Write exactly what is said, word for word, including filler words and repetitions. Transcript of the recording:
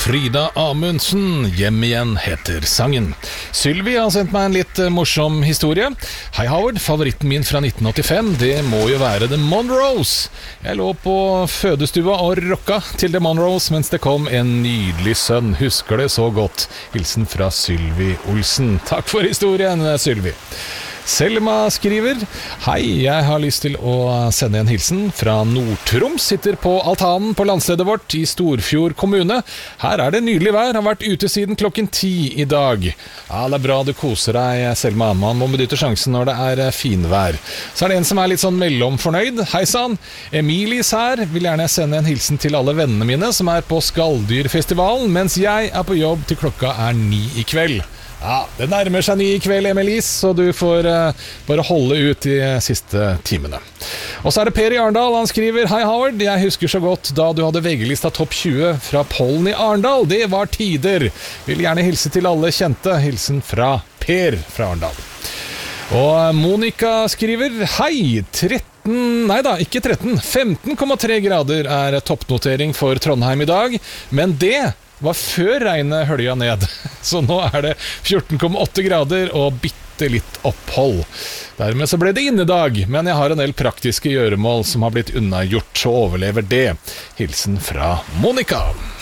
Frida Amundsen, Hjem igjen heter sangen. Sylvi har sendt meg en litt morsom historie. Hei Howard, favoritten min fra nitten åttifem, det må jo være The Monroes. Jeg lå på fødestua og rocka til The Monroes mens det kom en nydelig sønn. Husker det så godt. Hilsen fra Sylvi Olsen. Takk for historien, Sylvi. Selma skriver: Hei, jeg har lyst til å sende en hilsen fra Nord-Troms. Sitter på altanen på landstedet vårt i Storfjord kommune. Her er det nydelig vær, har vært ute siden klokken ti i dag. Ja, det er bra du koser deg, Selma. Man må benytte sjansen når det er finvær. Så er det en som er litt sånn mellomfornøyd. Hei sann, Emilis her. Vil gjerne sende en hilsen til alle vennene mine som er på Skalldyrfestivalen, mens jeg er på jobb til klokka er ni i kveld. Ja, det nærmer seg ni i kveld, Emilis, så du får uh, bare holde ut de siste timene. Og så er det Per i Arndal, han skriver: Hei Howard, jeg husker så godt da du hadde V G-lista topp tjue fra Pollen i Arndal. Det var tider. Vil gjerne hilse til alle kjente. Hilsen fra Per fra Arndal. Og Monika skriver: Hei, tretten, nei da, ikke tretten, femten komma tre grader er toppnotering for Trondheim i dag, men det var før regnet hølja ned. Så nå er det fjorten komma åtte grader og bitte litt opphold. Dermed så ble det innedag, men jeg har en del praktiske gjøremål som har blitt unnagjort, så overlever det. Hilsen fra Monika.